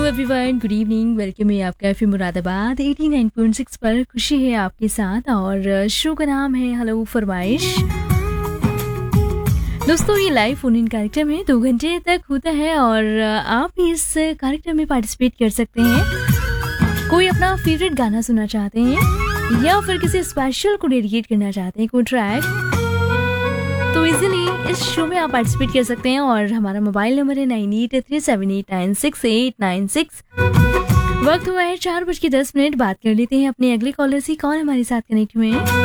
Everyone, good evening. Welcome है आपका FM Moradabad 89.6 पर। खुशी है आपके साथ और शो का नाम है हेलो फरमाइश। दोस्तों, ये लाइव फोन इन कार्यक्रम है, 2 घंटे तक होता है और आप भी इस कार्यक्रम में पार्टिसिपेट कर सकते हैं। कोई अपना फेवरेट गाना सुनना चाहते हैं या फिर किसी स्पेशल को डेडिकेट करना चाहते हैं कोई ट्रैक, तो इजीली इस शो में आप पार्टिसिपेट कर सकते हैं। और हमारा मोबाइल नंबर है 9837896896। वक्त हुआ है 4:10। बात कर लेते हैं अपने अगले कॉलर से। कौन हमारे साथ कनेक्ट हुए हैं?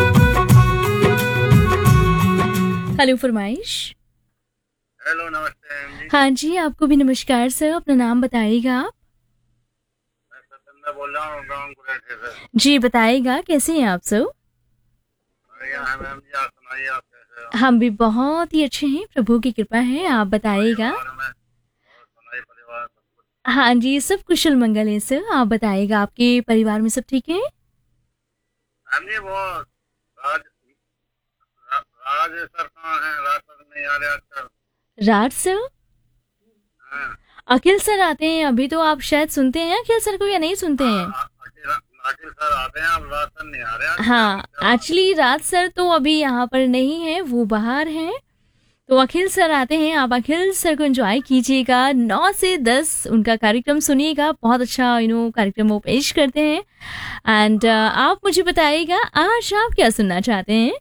हेलो फरमाइश। हेलो, नमस्ते। हाँ जी, आपको भी नमस्कार सर। अपना नाम बताइएगा आप। मैं सत्येंद्र बोल रहा हूँ, गाँव गुरेठी से। जी बताइएगा, कैसे हैं आप सर? बढ़िया है मैम जी, आप सुनाइए, आप कैसे हो? हम भी बहुत ही अच्छे हैं, प्रभु की कृपा है। आप बताइएगा। परिवार में और सुनाइए, परिवार सब कुछ। हाँ जी, सब कुशल मंगल है सर। आप बताइएगा, आपके परिवार में सब ठीक है? मैम जी, वो राज राज सर कहाँ हैं? राज सर नहीं आ रहे आजकल। राज सर? हाँ, अखिल सर आते हैं अभी, तो आप शायद सुनते हैं अखिल सर को या नहीं सुनते हैं? अखिल सर आते हैं, अब राज सर नहीं आ रहे आजकल। हाँ, एक्चुअली राज सर तो अभी यहाँ पर नहीं है, वो बाहर हैं। तो अखिल सर आते हैं, आप अखिल सर को एंजॉय कीजिएगा। 9 से 10 उनका कार्यक्रम सुनिएगा, बहुत अच्छा कार्यक्रम वो पेश करते हैं। एंड आप मुझे बताइएगा, आज आप क्या सुनना चाहते हैं?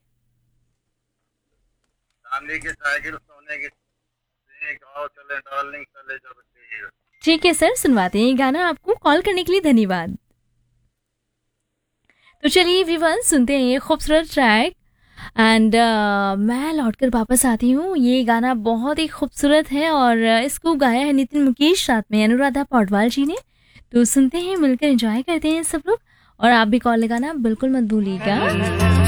चांदी की साइकिल, सोने की आओ चले डार्लिंग, चले जब तीर। ठीक है सर, सुनवाते हैं गाना आपको। कॉल करने के लिए धन्यवाद। तो चलिए एवरीवन, सुनते हैं ये खूबसूरत ट्रैक। एंड मैं लौटकर वापस आती हूँ। ये गाना बहुत ही खूबसूरत है और इसको गाया है नितिन मुकेश, साथ में अनुराधा पौडवाल जी ने। तो सुनते हैं, मिलकर एंजॉय करते हैं सब लोग। और आप भी कॉल लगाना बिल्कुल मत भूलिएगा।